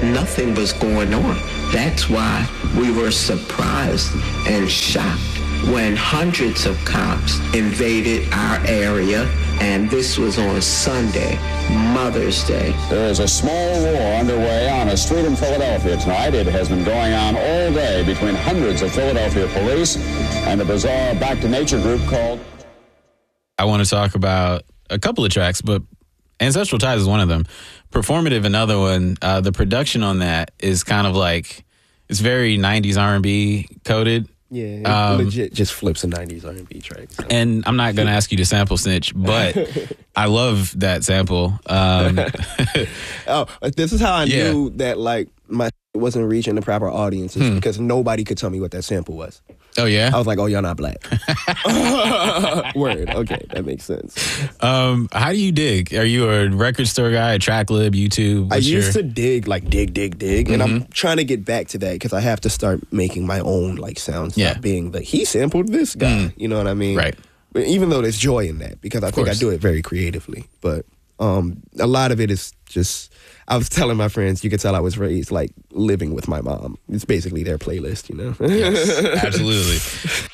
nothing was going on. That's why we were surprised and shocked when hundreds of cops invaded our area, and this was on Sunday, Mother's Day. There is a small war underway on a street in Philadelphia tonight. It has been going on all day between hundreds of Philadelphia police and a bizarre Back to Nature group called... I want to talk about a couple of tracks, but Ancestral Ties is one of them. Performative, another one. The production on that is kind of like, it's very 90s R&B coded. Yeah, it legit just flips a 90s R&B track. So. And I'm not going to ask you to sample Snitch, but I love that sample. Oh, this is how I knew that like my wasn't reaching the proper audiences because nobody could tell me what that sample was. Oh, yeah? I was like, oh, y'all not black. Word. Okay, that makes sense. How do you dig? Are you a record store guy, a TrackLib, YouTube? I used to dig, and I'm trying to get back to that because I have to start making my own like sounds. Stop being he sampled this guy. You know what I mean? Right. But even though there's joy in that because I think I do it very creatively. But a lot of it is just, I was telling my friends, you could tell I was raised like living with my mom. It's basically their playlist, you know? Yes, absolutely.